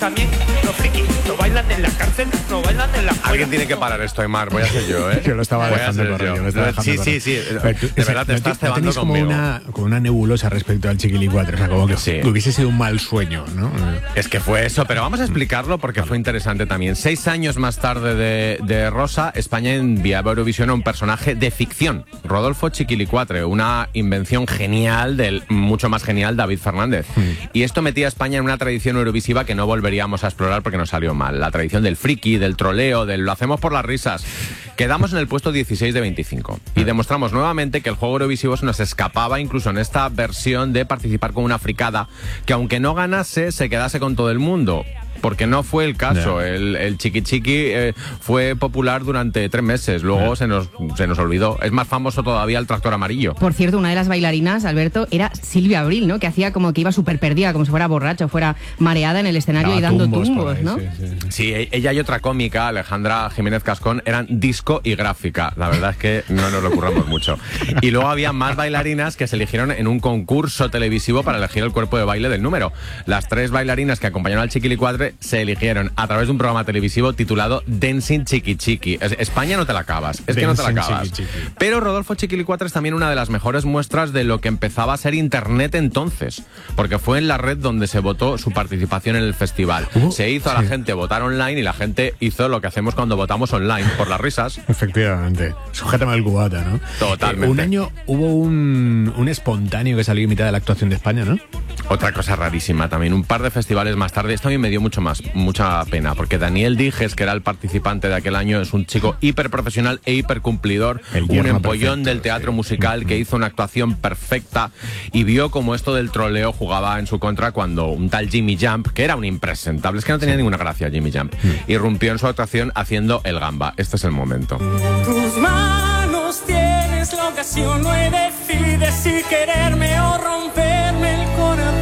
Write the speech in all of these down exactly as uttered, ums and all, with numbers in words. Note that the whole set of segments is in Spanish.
también los frikis no bailan en la cárcel, no bailan en la escuela. Alguien tiene que parar esto, Aymar, voy a ser yo, ¿eh? Yo lo estaba Voy a dejando ser correr, yo. yo lo estaba dejando Sí, correr. sí, sí, Pero tú, de verdad te ¿no estás te- no cebando tenéis como conmigo. una, como una nebulosa respecto al Chiquilicuatre? O sea, como que Sí. hubiese sido un mal sueño, ¿no? Es que fue eso, pero vamos a explicarlo porque fue interesante también. Seis años más tarde de, de Rosa, España enviaba a Eurovisión a un personaje de ficción, Rodolfo Chiquilicuatre, una invención genial del mucho más genial David Fernández. Mm. Y esto metía a España en una tradición eurovisiva que no volveríamos a explorar porque nos salió mal. La tradición del friki, del troleo, del lo hacemos por las risas. Quedamos en el puesto dieciséis de veinticinco y demostramos nuevamente que el juego eurovisivo se nos escapaba incluso en esta versión de participar con una fricada que aunque no ganase, se quedase con todo el mundo. Porque no fue el caso. Yeah. El, el Chiqui Chiqui eh, fue popular durante tres meses. Luego yeah. se, nos, se nos olvidó. Es más famoso todavía el Tractor Amarillo. Por cierto, una de las bailarinas, Alberto, era Silvia Abril, ¿no? Que hacía como que iba súper perdida, como si fuera borracha, fuera mareada en el escenario Daba y dando tumbos, tumbos ahí, ¿no? Sí, sí, sí. sí, ella y otra cómica, Alejandra Jiménez Cascón, eran disco y gráfica. La verdad es que no nos lo curramos mucho. Y luego había más bailarinas que se eligieron en un concurso televisivo para elegir el cuerpo de baile del número. Las tres bailarinas que acompañaron al Chiquilicuatre se eligieron a través de un programa televisivo titulado Dancing Chiqui Chiqui. Es, España no te la acabas, es Dancing que no te la acabas. Chiqui Chiqui. Pero Rodolfo Chiquilicuatre es también una de las mejores muestras de lo que empezaba a ser Internet entonces, porque fue en la red donde se votó su participación en el festival. Uh, se hizo a sí. la gente votar online y la gente hizo lo que hacemos cuando votamos online, por las risas. Efectivamente. Sujétame al cubata, ¿no? Totalmente. Eh, un año hubo un, un espontáneo que salió en mitad de la actuación de España, ¿no? Otra cosa rarísima también, un par de festivales más tarde, esto a mí me dio mucho más, mucha pena, porque Daniel Dijes, que era el participante de aquel año, es un chico hiper profesional e hiper cumplidor, un empollón perfecto, del teatro sí. musical que hizo una actuación perfecta y vio como esto del troleo jugaba en su contra cuando un tal Jimmy Jump, que era un impresentable, es que no tenía sí. ninguna gracia Jimmy Jump, mm. irrumpió en su actuación haciendo el gamba. Este es el momento. Tus manos tienes la ocasión, no decides si quererme o romperme el corazón.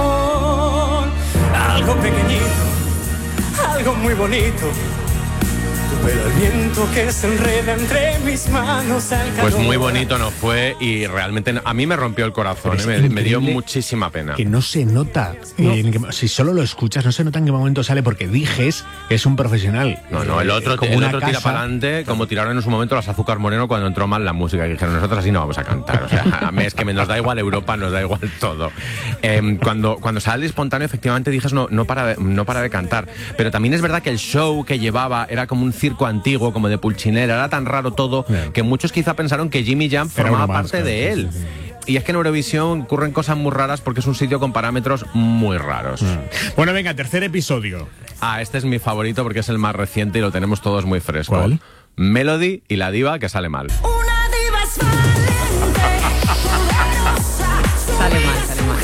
Algo pequeñito, algo muy bonito, tu pelo al viento que se enreda entre mis manos al calor. Pues muy bonito no fue y realmente a mí me rompió el corazón, ¿eh? me, me dio muchísima pena. Que no se nota, no. Eh, que, si solo lo escuchas no se nota en qué momento sale porque Dijes que es un profesional. No, no, el otro, el otro tira para adelante como tiraron en su momento las Azúcar Moreno cuando entró mal la música y dijeron nosotros así no vamos a cantar, o sea, a mí es que nos da igual Europa, nos da igual todo. Eh, cuando, cuando sale espontáneo efectivamente Dijes no, no, para de, no para de cantar, pero también es verdad que el show que llevaba era como un circo antiguo, como de Pulchinera, era tan raro todo yeah. que muchos quizá pensaron que Jimmy Jump formaba parte más, de él. Sí, sí. Y es que en Eurovisión ocurren cosas muy raras porque es un sitio con parámetros muy raros. Mm. Bueno, venga, tercer episodio. Ah, este es mi favorito porque es el más reciente y lo tenemos todos muy fresco. ¿Cuál? Melody y la diva que sale mal. Una diva es valiente, sale mal, sale mal.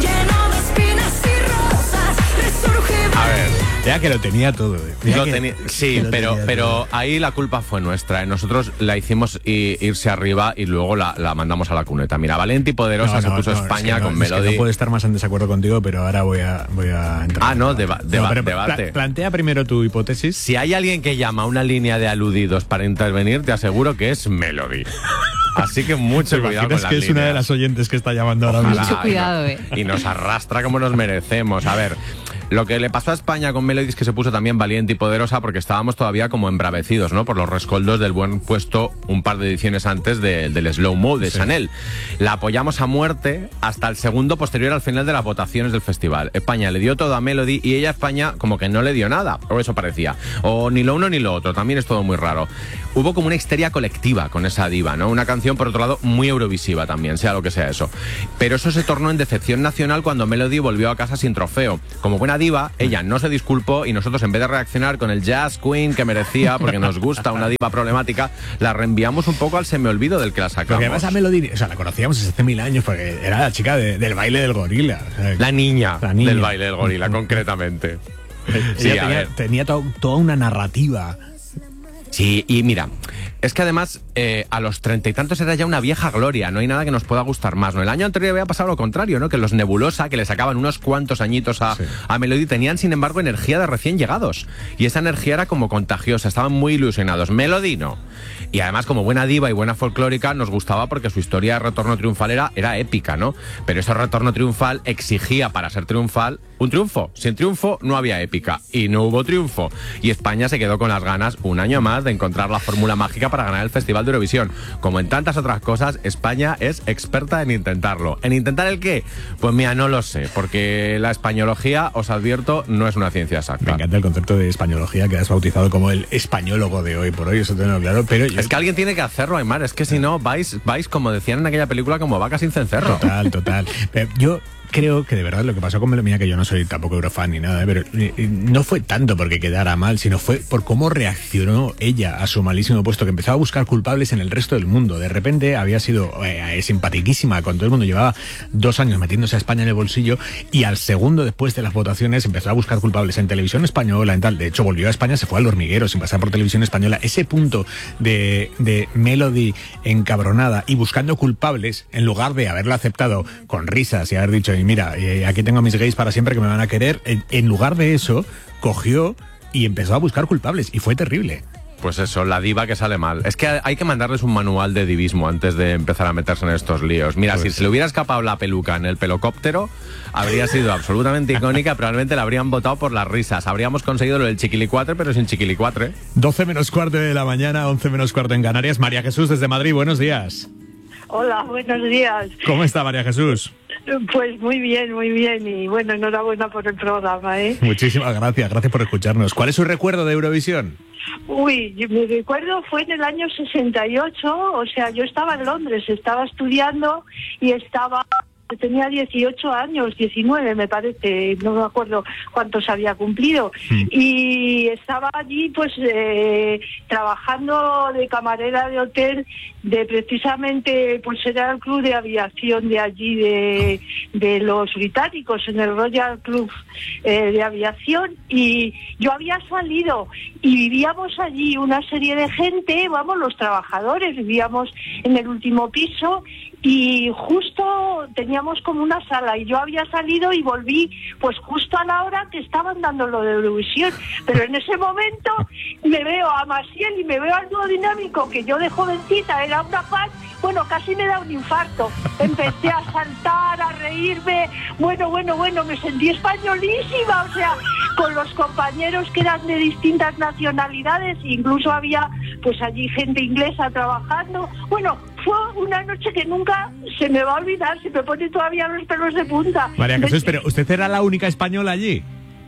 A ver, ya que lo tenía todo. Lo que, teni sí, que pero, pero todo. ahí la culpa fue nuestra. ¿eh? Nosotros la hicimos irse arriba y luego la, la mandamos a la cuneta. Mira, Valente y Poderosa no, se no, puso no, España es que no, con Melody. Es que no puedo estar más en desacuerdo contigo, pero ahora voy a, voy a entrar. Ah, no, deba deba no, debate. Pla plantea primero tu hipótesis. Si hay alguien que llama a una línea de aludidos para intervenir, te aseguro que es Melody. Así que mucho cuidado con las que es líneas. Una de las oyentes que está llamando ahora mismo. Mucho cuidado, y, eh. y nos arrastra como nos merecemos. A ver, lo que le pasó a España con Melody es que se puso también valiente y poderosa porque estábamos todavía como embravecidos, ¿no? Por los rescoldos del buen puesto un par de ediciones antes de, del Slow Mo de sí. Chanel. La apoyamos a muerte hasta el segundo posterior al final de las votaciones del festival. España le dio todo a Melody y ella a España como que no le dio nada, o eso parecía. O ni lo uno ni lo otro, también es todo muy raro. Hubo como una histeria colectiva con esa diva, ¿no? Una canción, por otro lado, muy eurovisiva también, sea lo que sea eso. Pero eso se tornó en decepción nacional cuando Melody volvió a casa sin trofeo. Como buena diva, ella no se disculpó y nosotros, en vez de reaccionar con el jazz queen que merecía, porque nos gusta una diva problemática, la reenviamos un poco al semeolvido del que la sacamos. Porque además a Melody, o sea, la conocíamos desde hace mil años porque era la chica de, del baile del gorila. O sea, la, niña la niña del baile del gorila, concretamente. Sí, tenía, tenía to toda una narrativa. Sí, y mira, Es que además, eh, a los treinta y tantos era ya una vieja gloria, no hay nada que nos pueda gustar más, ¿no? El año anterior había pasado lo contrario, ¿no? Que los Nebulosa, que le sacaban unos cuantos añitos a, sí. a Melody, tenían, sin embargo, energía de recién llegados. Y esa energía era como contagiosa, estaban muy ilusionados. Melody no. Y además, como buena diva y buena folclórica, nos gustaba porque su historia de retorno triunfal era, era épica, ¿no? Pero ese retorno triunfal exigía, para ser triunfal, un triunfo. Sin triunfo no había épica. Y no hubo triunfo. Y España se quedó con las ganas, un año más, de encontrar la fórmula mágica para ganar el Festival de Eurovisión. Como en tantas otras cosas, España es experta en intentarlo. ¿En intentar el qué? Pues mira, no lo sé, porque la españología, os advierto, no es una ciencia exacta. Me encanta el concepto de españología que has bautizado como el españológo de hoy por hoy, eso tengo claro, pero... Yo... Es que alguien tiene que hacerlo, Aymar, es que si no, vais, vais, como decían en aquella película, como vacas sin cencerro. Total, total. Pero yo... creo que de verdad lo que pasó con Melody, mira que yo no soy tampoco eurofan ni nada, pero no fue tanto porque quedara mal, sino fue por cómo reaccionó ella a su malísimo puesto, que empezaba a buscar culpables en el resto del mundo. De repente había sido eh, simpatiquísima con todo el mundo, llevaba dos años metiéndose a España en el bolsillo, y al segundo después de las votaciones empezó a buscar culpables en televisión española, en tal. De hecho, volvió a España, se fue al hormiguero sin pasar por televisión española. Ese punto de, de Melody encabronada y buscando culpables, en lugar de haberla aceptado con risas y haber dicho, y mira, eh, aquí tengo a mis gays para siempre que me van a querer, en, en lugar de eso, cogió y empezó a buscar culpables, y fue terrible. Pues eso, la diva que sale mal. Es que hay que mandarles un manual de divismo antes de empezar a meterse en estos líos. Mira, pues si sí. se le hubiera escapado la peluca en el pelocóptero, habría sido absolutamente icónica, probablemente la habrían votado por las risas. Habríamos conseguido lo del chiquilicuatre, pero sin chiquilicuatre. doce menos cuarto de la mañana, once menos cuarto en Canarias. María Jesús desde Madrid, buenos días. Hola, buenos días. ¿Cómo está María Jesús? Pues muy bien, muy bien, y bueno, enhorabuena por el programa, ¿eh? Muchísimas gracias, gracias por escucharnos. ¿Cuál es su recuerdo de Eurovisión? Uy, mi recuerdo fue en el año sesenta y ocho, o sea, yo estaba en Londres, estaba estudiando y estaba... tenía dieciocho años, diecinueve me parece, no me acuerdo cuántos había cumplido, sí. Y estaba allí pues eh, trabajando de camarera de hotel, de precisamente, pues era el club de aviación de allí, de, de los británicos, en el Royal Club eh, de Aviación, y yo había salido y vivíamos allí una serie de gente, vamos, los trabajadores, vivíamos en el último piso, y justo teníamos como una sala, y yo había salido y volví pues justo a la hora que estaban dando lo de Eurovisión, pero en ese momento me veo a Maciel y me veo al dúo dinámico, que yo de jovencita era una paz, bueno, casi me da un infarto, empecé a saltar, a reírme, bueno, bueno, bueno, me sentí españolísima, o sea, con los compañeros que eran de distintas nacionalidades, incluso había pues allí gente inglesa trabajando, bueno, fue una noche que nunca se me va a olvidar, se me ponen todavía los pelos de punta. María Jesús, pero ¿usted era la única española allí?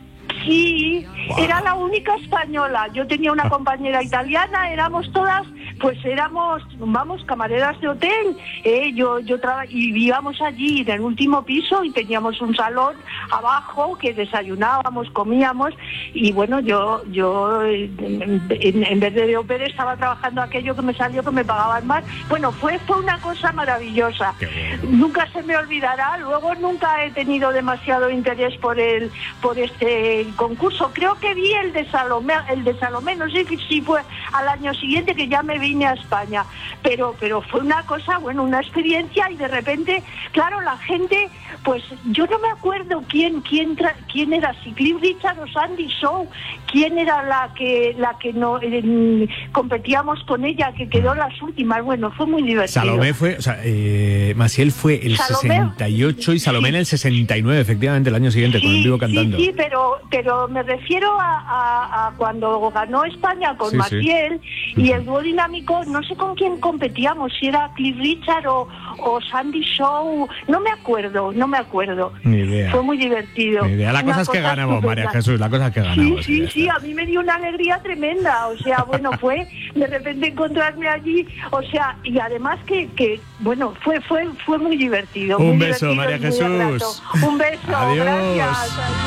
Sí, wow. Era la única española. Yo tenía una compañera italiana, éramos todas, pues éramos, vamos, camareras de hotel. Eh, yo, yo traba y vivíamos allí en el último piso y teníamos un salón abajo que desayunábamos, comíamos, y bueno, yo, yo en, en vez de ópera estaba trabajando aquello que me salió, que me pagaban más. Bueno, fue, fue una cosa maravillosa. Bueno. Nunca se me olvidará. Luego nunca he tenido demasiado interés por el, por este concurso. Creo que vi el de Salomé, el de Salomé, no sé si fue al año siguiente, que ya me vine a España, pero pero fue una cosa, bueno, una experiencia, y de repente, claro, la gente, pues yo no me acuerdo quién quién tra quién era, si Cliff Richard o Sandy Shaw, quién era la que la que no eh, competíamos con ella, que quedó las últimas. Bueno, fue muy divertido. Salomé fue, o sea, eh, Maciel fue el Salomé, sesenta y ocho y Salomé sí. en el sesenta y nueve, efectivamente, el año siguiente, sí, con el vivo cantando. Sí, sí, pero pero me refiero a, a, a cuando ganó España con sí, Maciel sí. y el dúo dinámico, no sé con quién competíamos, si era Cliff Richard o, o Sandy Shaw, no me acuerdo, no me acuerdo. Ni idea. Fue muy divertido. Ni idea. La cosa es que ganamos, estupenda. María Jesús, la cosa es que ganamos. Sí, sí, sí, a mí me dio una alegría tremenda, o sea, bueno, fue de repente encontrarme allí, o sea, y además que, que bueno, fue, fue, fue muy divertido. Un muy beso, divertido, María Jesús. Un beso, Adiós. Gracias. Adiós.